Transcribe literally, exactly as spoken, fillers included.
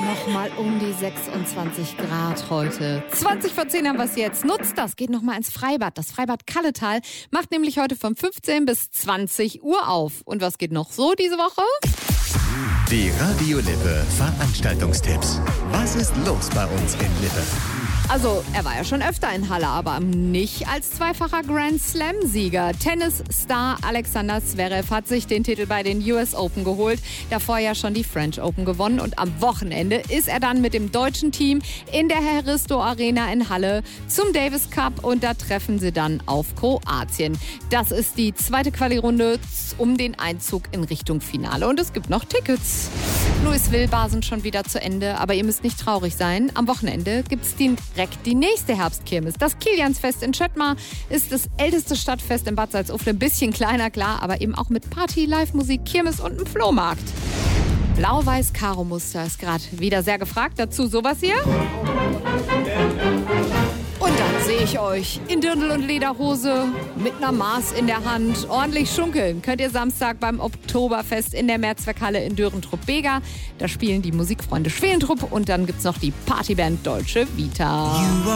Nochmal um die sechsundzwanzig Grad heute. zwanzig vor zehn haben wir es jetzt. Nutzt das, geht nochmal ins Freibad. Das Freibad Kalletal macht nämlich heute von fünfzehn bis zwanzig Uhr auf. Und was geht noch so diese Woche? Die Radio Lippe Veranstaltungstipps. Was ist los bei uns in Lippe? Also, er war ja schon öfter in Halle, aber nicht als zweifacher Grand Slam-Sieger. Tennisstar Alexander Zverev hat sich den Titel bei den U S Open geholt. Davor ja schon die French Open gewonnen. Und am Wochenende ist er dann mit dem deutschen Team in der Heristo Arena in Halle zum Davis Cup. Und da treffen sie dann auf Kroatien. Das ist die zweite Quali-Runde um den Einzug in Richtung Finale. Und es gibt noch Tickets. Louisville-Bar sind schon wieder zu Ende, aber ihr müsst nicht traurig sein. Am Wochenende gibt es direkt die nächste Herbstkirmes. Das Kiliansfest in Schöttmar ist das älteste Stadtfest in Bad Salzuflen. Ein bisschen kleiner, klar, aber eben auch mit Party, Live-Musik, Kirmes und einem Flohmarkt. Blau-Weiß-Karo-Muster ist gerade wieder sehr gefragt. Dazu sowas hier. Und dann sehe ich euch in Dirndl und Lederhose mit einer Maß in der Hand ordentlich schunkeln. Könnt ihr Samstag beim Oktoberfest in der Mehrzweckhalle in Dörentrup-Bega. Da spielen die Musikfreunde Schwelentrupp und dann gibt's noch die Partyband Dolce Vita.